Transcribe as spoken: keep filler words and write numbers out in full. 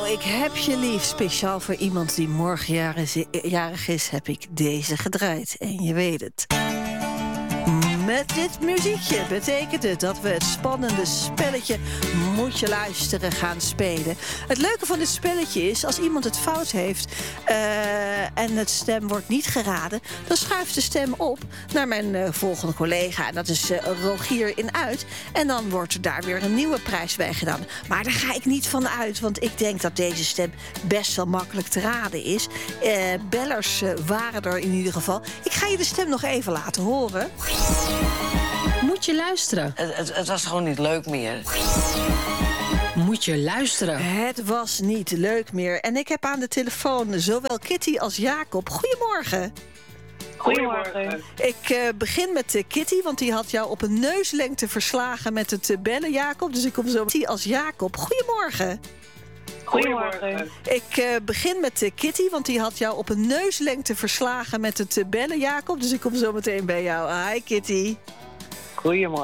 Oh, ik heb je lief. Speciaal voor iemand die morgen jarig- jarig is, heb ik deze gedraaid. En je weet het. Met dit muziekje betekent het dat we het spannende spelletje Moet je luisteren gaan spelen. Het leuke van dit spelletje is, als iemand het fout heeft uh, en het stem wordt niet geraden, dan schuift de stem op naar mijn uh, volgende collega. En dat is uh, Rogier in Uit. En dan wordt er daar weer een nieuwe prijs bij gedaan. Maar daar ga ik niet van uit, want ik denk dat deze stem best wel makkelijk te raden is. Uh, bellers uh, waren er in ieder geval. Ik ga je de stem nog even laten horen. Moet je luisteren. Het, het, het was gewoon niet leuk meer. Moet je luisteren. Het was niet leuk meer. En ik heb aan de telefoon zowel Kitty als Jacob. Goedemorgen. Goedemorgen. Ik uh, begin met uh, Kitty, want die had jou op een neuslengte verslagen met het uh, bellen, Jacob. Dus ik kom zo met als Jacob. Goedemorgen. Goedemorgen. Ik uh, begin met uh, Kitty, want die had jou op een neuslengte verslagen met het uh, bellen, Jacob. Dus ik kom zo meteen bij jou. Hi, Kitty. Goedemorgen.